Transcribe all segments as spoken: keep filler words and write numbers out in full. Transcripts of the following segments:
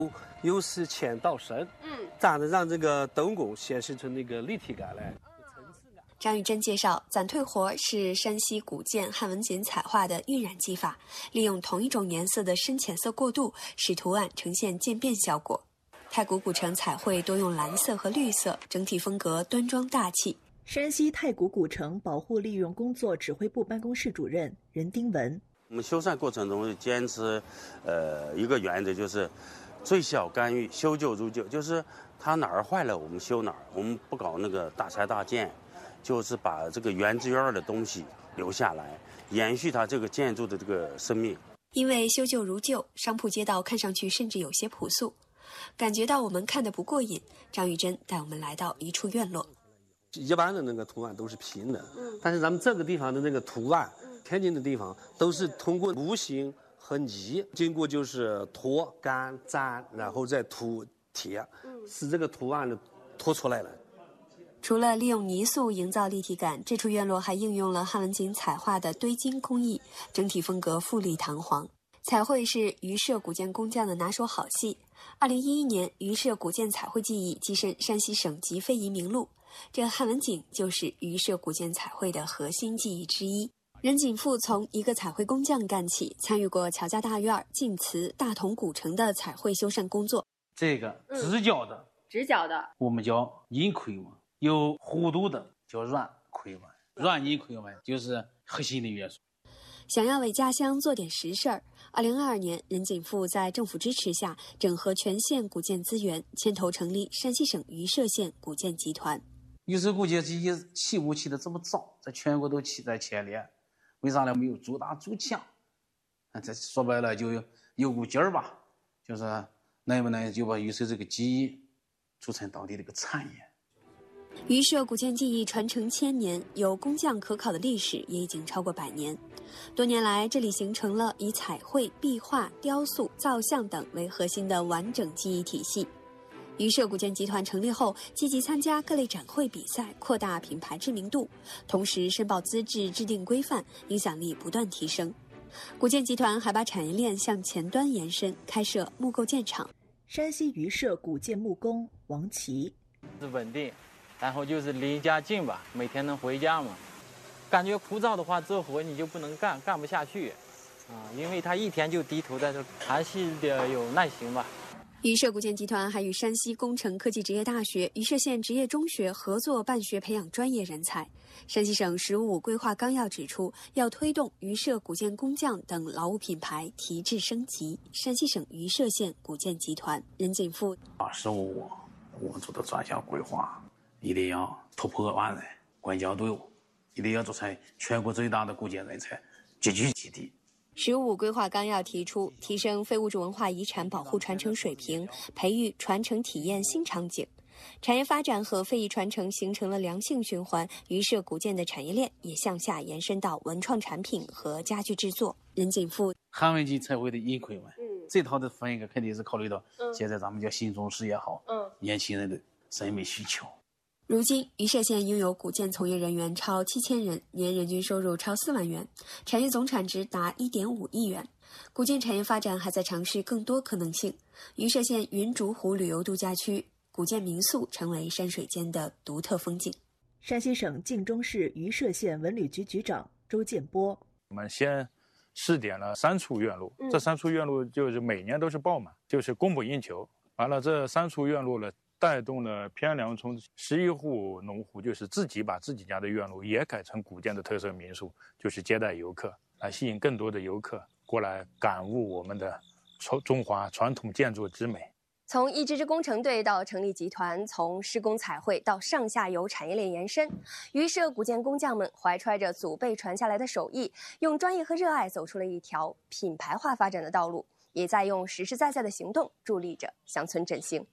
由深浅到深，嗯，这样的让这个灯工显示出那个立体感来。 张玉珍介绍，攒退活是山西古建汉文锦彩画的晕染技法，利用同一种颜色的深浅色过渡，使图案呈现渐变效果。太谷古城彩绘多用蓝色和绿色，整体风格端庄大气。 山西太谷古城保护利用工作指挥部办公室主任任丁文， 我们修缮过程中坚持，呃，一个原则就是最小干预，修旧如旧，就是它哪儿坏了我们修哪儿，我们不搞那个大拆大建，就是把这个原汁原味的东西留下来，延续它这个建筑的这个生命。 因为修旧如旧，商铺街道看上去甚至有些朴素，感觉到我们看得不过瘾，张玉珍带我们来到一处院落。 一般的那个图案都是平的，嗯，但是咱们这个地方的那个图案，天津的地方都是通过木芯和泥，经过就是脱干粘，然后再涂贴，使这个图案的拖出来了。 除了利用泥塑营造立体感，这处院落还应用了汉文锦彩画的堆金工艺，整体风格富丽堂皇。彩绘是榆社古建工匠的拿手好戏。二零一一年，榆社古建彩绘技艺跻身山西省级非遗名录，这汉文锦就是榆社古建彩绘的核心技艺之一。任锦富从一个彩绘工匠干起，参与过乔家大院、晋祠、大同古城的彩绘修缮工作。 这个直角的， 嗯、直角的， 我们叫阴亏纹；有弧度的叫软亏纹。软阴亏纹就是核心的元素。 想要为家乡做点实事儿，二零二二年，任锦富在政府支持下，整合全县古建资源，牵头成立山西省榆社县古建集团。 榆社古建起起步起的这么早，在全国都起在前列，为啥呢？没有做大做强，这说白了就有股劲儿吧，就是能不能就把榆社这个技艺做成当地的一个产业。 榆社古建技艺传承千年，有工匠可考的历史也已经超过百年。多年来，这里形成了以彩绘、壁画、雕塑、造像等为核心的完整技艺体系。榆社古建集团成立后，积极参加各类展会比赛，扩大品牌知名度，同时申报资质、制定规范，影响力不断提升。古建集团还把产业链向前端延伸，开设木构建厂。 山西榆社古建木工王琦， 是稳定，然后就是离家近吧，每天能回家嘛。感觉枯燥的话，这活你就不能干，干不下去，啊，因为他一天就低头在这，还是得有耐心吧。 榆社古建集团还与山西工程科技职业大学、榆社县职业中学合作办学，培养专业人才。山西省“十五”规划纲要指出，要推动榆社古建工匠等劳务品牌提质升级。山西省榆社县古建集团任锦富啊，十五，我们做的专项规划一定要突破万人，关键队伍一定要做成全国最大的古建人才集聚基地。 十五规划纲要提出，提升非物质文化遗产保护传承水平，培育传承体验新场景。产业发展和非遗传承形成了良性循环，榆社古建的产业链也向下延伸到文创产品和家具制作。任锦富， 汉文锦彩绘的阴亏纹，嗯，这套的风格肯定是考虑到现在咱们叫新中式也好，嗯，年轻人的审美需求。 如今，榆社县拥有古建从业人员超七千人，年人均收入超四万元，产业总产值达一点五亿元。古建产业发展还在尝试更多可能性。榆社县云竹湖旅游度假区古建民宿成为山水间的独特风景。 山西省晋中市榆社县文旅局局长周建波， 我们先试点了三处院路，这三处院路就是每年都是爆满，就是供不应求。完了，这三处院路呢，带动了偏凉村十一户农户，就是自己把自己家的院路也改成古建的特色民宿，就是接待游客，来吸引更多的游客过来感悟我们的中华传统建筑之美。 从一支支工程队到成立集团，从施工彩绘到上下游产业链延伸，榆社古建工匠们怀揣着祖辈传下来的手艺，用专业和热爱走出了一条品牌化发展的道路，也在用实实在在的行动助力着乡村振兴。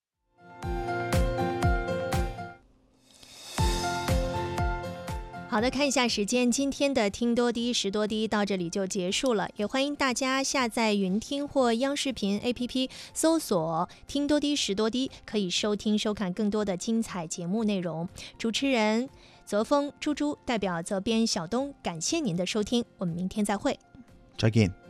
好的，看一下时间，今天的听多低识多低到这里就结束了，也欢迎大家下载云听或央视频 A P P， 搜索听多低识多低，可以收听收看更多的精彩节目内容。主持人泽峰、猪猪代表责编小东，感谢您的收听，我们明天再会， 再见。